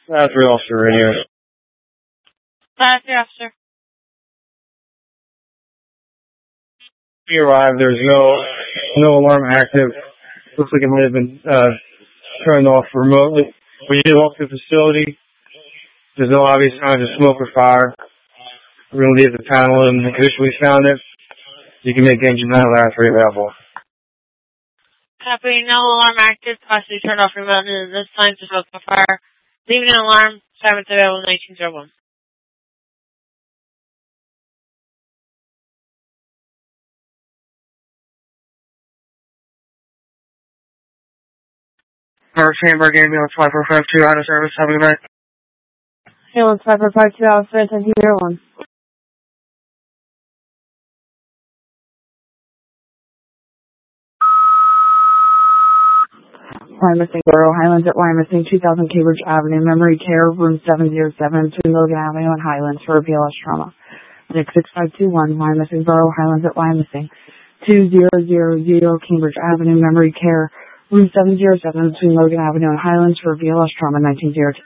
That's real officer radio. That's the officer. We arrived. There's no alarm active. Looks like it might have been turned off remotely. We did walk through the facility. There's no obvious signs of smoke or fire. We're going to leave the panel in the condition we found it. You can make engine panel battery available. Copy. No alarm active. Possibly turned off remotely. No signs of smoke or fire. Leaving an alarm. Sirens available 1901. Chamber, ambulance 5452 out of service. Have a good night. Ambulance 5452 out of service. 1901. Wyomissing Borough Highlands at Wyomissing 2000 Cambridge Avenue, Memory Care, room 707, 2 Logan Avenue and Highlands for a BLS trauma. Nick 6521, Wyomissing Borough Highlands at Wyomissing 2000 Cambridge Avenue, Memory Care, room 707, 2 Logan Avenue and Highlands for a BLS trauma 1902.